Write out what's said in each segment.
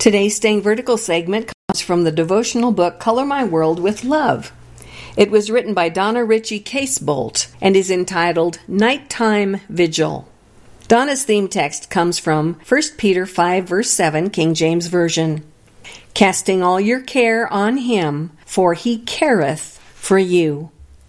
Today's Staying Vertical segment comes from the devotional book Color My World with Love. It was written by Donna Ritchie Casebolt and is entitled Nighttime Vigil. Donna's theme text comes from 1 Peter 5, verse 7, King James Version. Casting all your care on him, for he careth for you.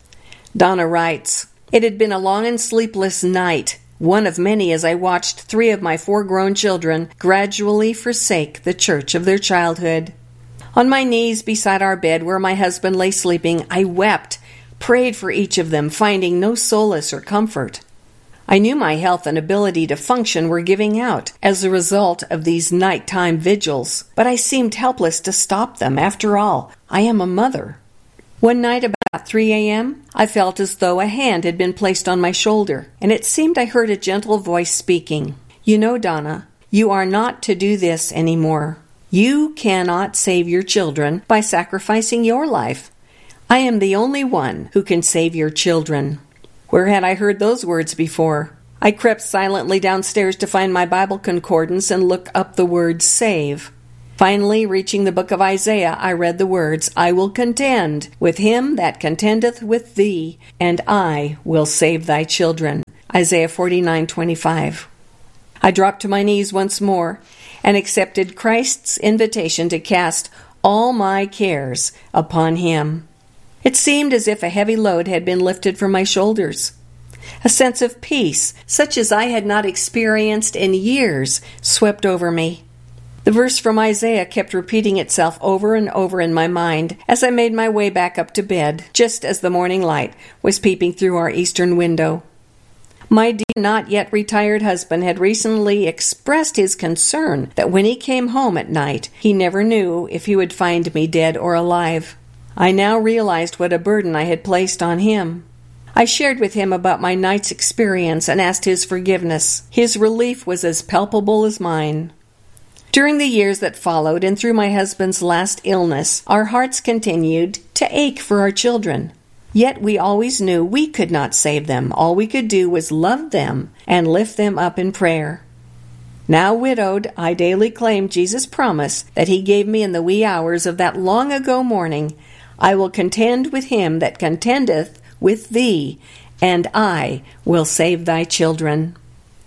Donna writes, It had been a long and sleepless night, one of many as I watched 3 of my 4 grown children gradually forsake the church of their childhood. On my knees beside our bed where my husband lay sleeping, I wept, prayed for each of them, finding no solace or comfort. I knew my health and ability to function were giving out as a result of these nighttime vigils, but I seemed helpless to stop them. After all, I am a mother. One night about 3 a.m., I felt as though a hand had been placed on my shoulder, and it seemed I heard a gentle voice speaking. You know, Donna, you are not to do this anymore. You cannot save your children by sacrificing your life. I am the only one who can save your children. Where had I heard those words before? I crept silently downstairs to find my Bible concordance and look up the word save. Finally, reaching the book of Isaiah, I read the words, I will contend with him that contendeth with thee, and I will save thy children. Isaiah 49:25. I dropped to my knees once more and accepted Christ's invitation to cast all my cares upon him. It seemed as if a heavy load had been lifted from my shoulders. A sense of peace, such as I had not experienced in years, swept over me. The verse from Isaiah kept repeating itself over and over in my mind as I made my way back up to bed, just as the morning light was peeping through our eastern window. My dear not yet retired husband had recently expressed his concern that when he came home at night, he never knew if he would find me dead or alive. I now realized what a burden I had placed on him. I shared with him about my night's experience and asked his forgiveness. His relief was as palpable as mine. During the years that followed and through my husband's last illness, our hearts continued to ache for our children. Yet we always knew we could not save them. All we could do was love them and lift them up in prayer. Now widowed, I daily claim Jesus' promise that he gave me in the wee hours of that long ago morning, I will contend with him that contendeth with thee, and I will save thy children.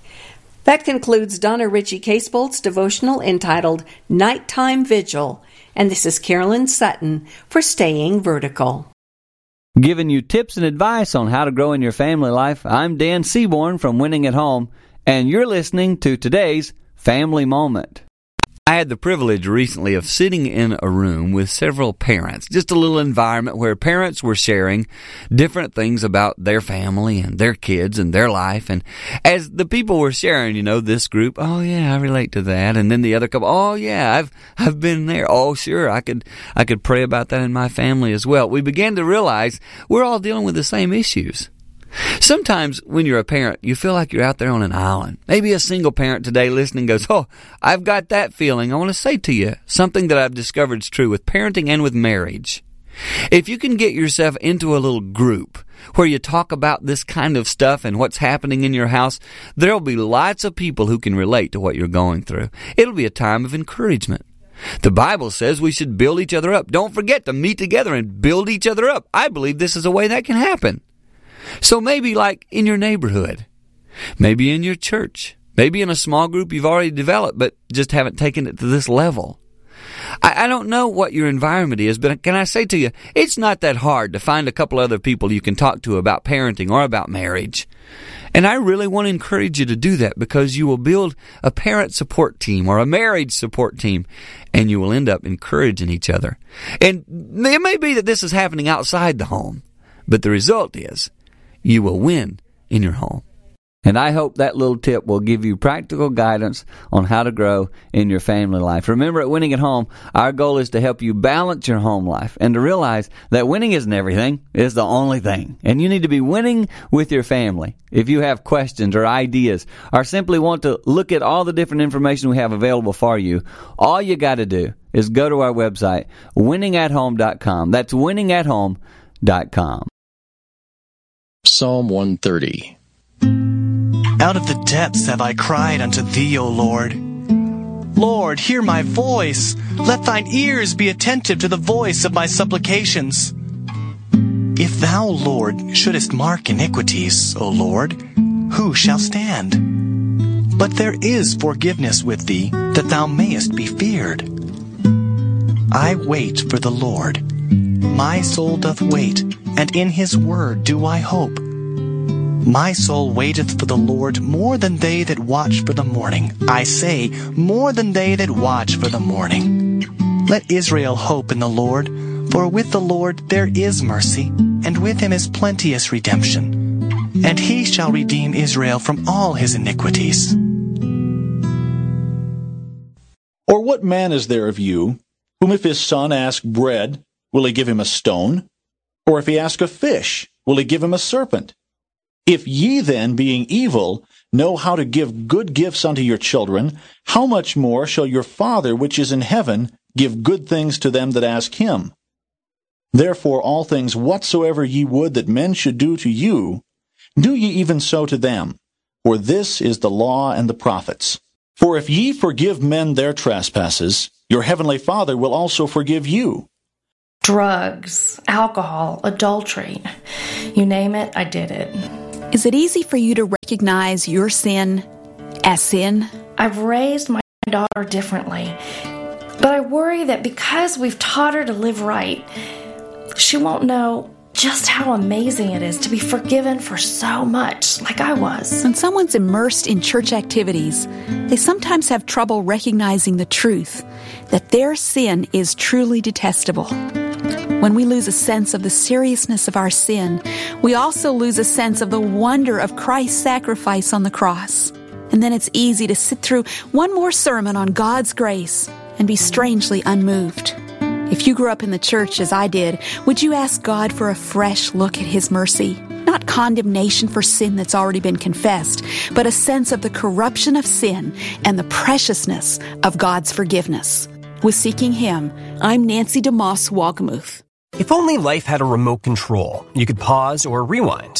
That concludes Donna Ritchie Casebolt's devotional entitled Nighttime Vigil, and this is Carolyn Sutton for Staying Vertical. Giving you tips and advice on how to grow in your family life, I'm Dan Seaborn from Winning at Home, and you're listening to today's Family Moment. I had the privilege recently of sitting in a room with several parents, just a little environment where parents were sharing different things about their family and their kids and their life. And as the people were sharing, this group, oh yeah, I relate to that. And then the other couple, oh yeah, I've been there. Oh sure, I could pray about that in my family as well. We began to realize we're all dealing with the same issues. Sometimes when you're a parent, you feel like you're out there on an island. Maybe a single parent today listening goes, oh, I've got that feeling. I want to say to you something that I've discovered is true with parenting and with marriage. If you can get yourself into a little group where you talk about this kind of stuff and what's happening in your house, there'll be lots of people who can relate to what you're going through. It'll be a time of encouragement. The Bible says we should build each other up. Don't forget to meet together and build each other up. I believe this is a way that can happen. So maybe like in your neighborhood, maybe in your church, maybe in a small group you've already developed but just haven't taken it to this level. I don't know what your environment is, but can I say to you, it's not that hard to find a couple other people you can talk to about parenting or about marriage. And I really want to encourage you to do that because you will build a parent support team or a marriage support team, and you will end up encouraging each other. And it may be that this is happening outside the home, but the result is you will win in your home. And I hope that little tip will give you practical guidance on how to grow in your family life. Remember, at Winning at Home, our goal is to help you balance your home life and to realize that winning isn't everything, it's the only thing. And you need to be winning with your family. If you have questions or ideas or simply want to look at all the different information we have available for you, all you got to do is go to our website, winningathome.com. That's winningathome.com. Psalm 130. Out of the depths have I cried unto thee, O Lord. Lord, hear my voice. Let thine ears be attentive to the voice of my supplications. If thou, Lord, shouldest mark iniquities, O Lord, who shall stand? But there is forgiveness with thee, that thou mayest be feared. I wait for the Lord. My soul doth wait, and in his word do I hope. My soul waiteth for the Lord more than they that watch for the morning. I say, more than they that watch for the morning. Let Israel hope in the Lord, for with the Lord there is mercy, and with him is plenteous redemption. And he shall redeem Israel from all his iniquities. Or what man is there of you, whom if his son ask bread, will he give him a stone? Or if he ask a fish, will he give him a serpent? If ye then, being evil, know how to give good gifts unto your children, how much more shall your Father which is in heaven give good things to them that ask him? Therefore all things whatsoever ye would that men should do to you, do ye even so to them. For this is the law and the prophets. For if ye forgive men their trespasses, your heavenly Father will also forgive you. Drugs, alcohol, adultery, you name it, I did it. Is it easy for you to recognize your sin as sin? I've raised my daughter differently, but I worry that because we've taught her to live right, she won't know just how amazing it is to be forgiven for so much, like I was. When someone's immersed in church activities, they sometimes have trouble recognizing the truth that their sin is truly detestable. When we lose a sense of the seriousness of our sin, we also lose a sense of the wonder of Christ's sacrifice on the cross. And then it's easy to sit through one more sermon on God's grace and be strangely unmoved. If you grew up in the church as I did, would you ask God for a fresh look at His mercy? Not condemnation for sin that's already been confessed, but a sense of the corruption of sin and the preciousness of God's forgiveness. With Seeking Him, I'm Nancy DeMoss Walgamuth. If only life had a remote control, you could pause or rewind.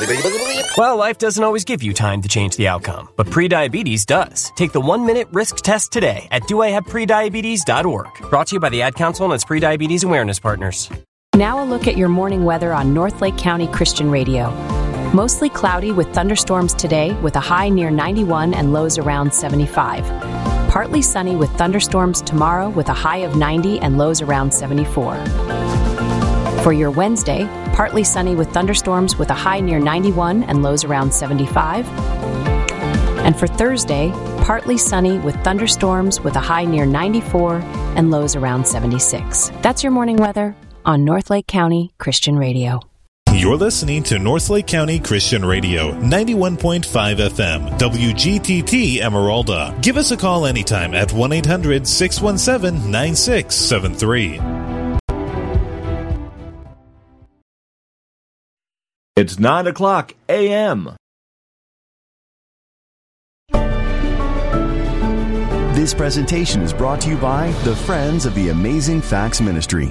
Well, life doesn't always give you time to change the outcome, but prediabetes does. Take the 1-minute risk test today at doihaveprediabetes.org. Brought to you by the Ad Council and its prediabetes awareness partners. Now a look at your morning weather on Northlake County Christian Radio. Mostly cloudy with thunderstorms today with a high near 91 and lows around 75. Partly sunny with thunderstorms tomorrow with a high of 90 and lows around 74. For your Wednesday, partly sunny with thunderstorms with a high near 91 and lows around 75. And for Thursday, partly sunny with thunderstorms with a high near 94 and lows around 76. That's your morning weather on Northlake County Christian Radio. You're listening to Northlake County Christian Radio, 91.5 FM, WGTT Emeralda. Give us a call anytime at 1-800-617-9673. It's 9 o'clock a.m. This presentation is brought to you by the Friends of the Amazing Facts Ministry.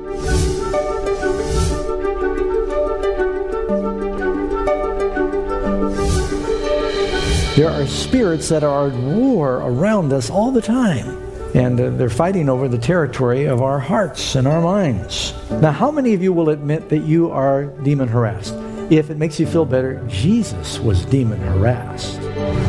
There are spirits that are at war around us all the time. And they're fighting over the territory of our hearts and our minds. Now, how many of you will admit that you are demon harassed? If it makes you feel better, Jesus was demon harassed.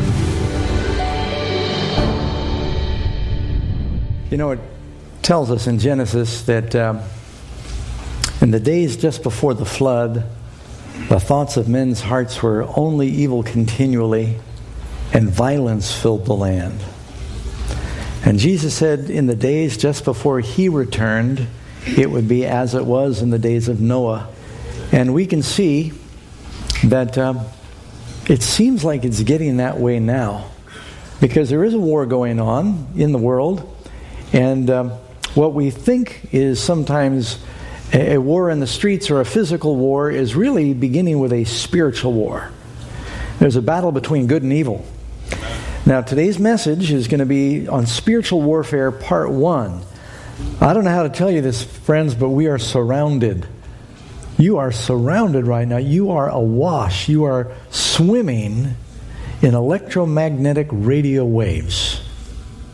You know, it tells us in Genesis that in the days just before the flood, the thoughts of men's hearts were only evil continually, and violence filled the land. And Jesus said in the days just before He returned, it would be as it was in the days of Noah. And we can see that it seems like it's getting that way now, because there is a war going on in the world, and what we think is sometimes a war in the streets or a physical war is really beginning with a spiritual war. There's a battle between good and evil. Now, today's message is going to be on spiritual warfare, part 1. I don't know how to tell you this, friends, but we are surrounded. You are surrounded right now. You are awash. You are swimming in electromagnetic radio waves.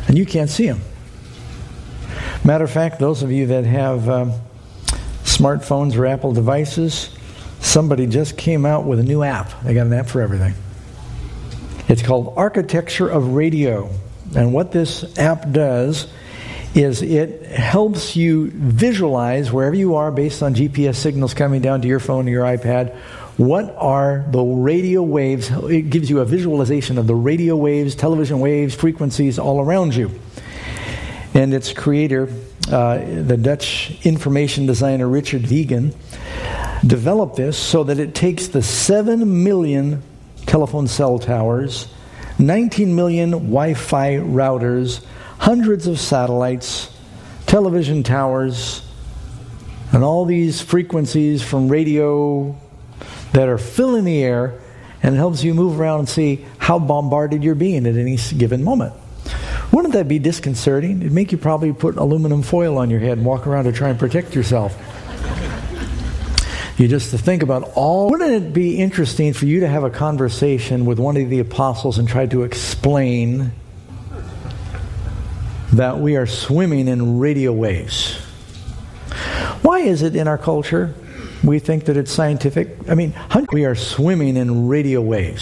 And you can't see them. Matter of fact, those of you that have smartphones or Apple devices, somebody just came out with a new app. They got an app for everything. It's called Architecture of Radio. And what this app does is it helps you visualize wherever you are based on GPS signals coming down to your phone or your iPad. What are the radio waves? It gives you a visualization of the radio waves, television waves, frequencies all around you. And its creator, the Dutch information designer Richard Vegan, developed this so that it takes the 7 million telephone cell towers, 19 million Wi-Fi routers, hundreds of satellites, television towers, and all these frequencies from radio that are filling the air, and it helps you move around and see how bombarded you're being at any given moment. Wouldn't that be disconcerting? It'd make you probably put aluminum foil on your head and walk around to try and protect yourself. You just to think about all. Wouldn't it be interesting for you to have a conversation with one of the apostles and try to explain that we are swimming in radio waves? Why is it in our culture we think that it's scientific? I mean, we are swimming in radio waves.